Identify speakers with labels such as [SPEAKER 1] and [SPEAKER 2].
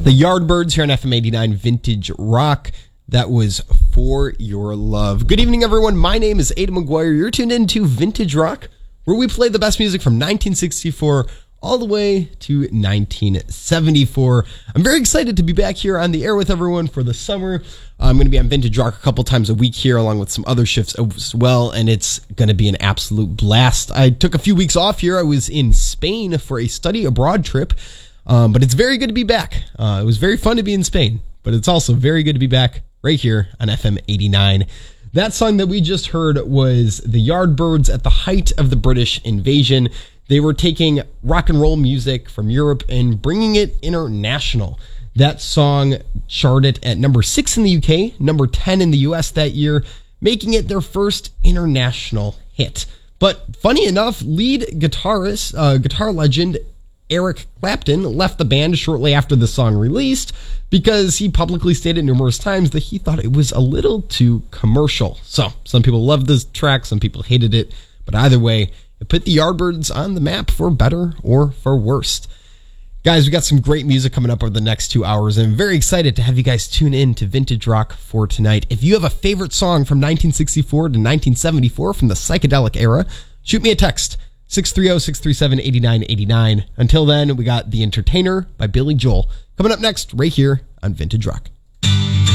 [SPEAKER 1] The Yardbirds here on FM 89 Vintage Rock. That was For Your Love. Good evening, everyone. My name is Aidan McGuire. You're tuned into Vintage Rock, where we play the best music from 1964 all the way to 1974. I'm very excited to be back here on the air with everyone for the summer. I'm going to be on Vintage Rock a couple times a week here, along with some other shifts as well, and it's going to be an absolute blast. I took a few weeks off here. I was in Spain for a study abroad trip, but it's very good to be back. It was very fun to be in Spain, but it's also very good to be back right here on FM 89. That song that we just heard was the Yardbirds at the height of the British invasion. They were taking rock and roll music from Europe and bringing it international. That song charted at number 6 in the UK, number 10 in the US that year, making it their first international hit. But funny enough, lead guitar legend Eric Clapton left the band shortly after the song released because he publicly stated numerous times that he thought it was a little too commercial. So some people loved this track, some people hated it, but either way, it put the Yardbirds on the map for better or for worse. Guys, we got some great music coming up over the next 2 hours, and I'm very excited to have you guys tune in to Vintage Rock for tonight. If you have a favorite song from 1964 to 1974 from the psychedelic era, shoot me a text, 630-637-8989. Until then, we got The Entertainer by Billy Joel coming up next right here on Vintage Rock.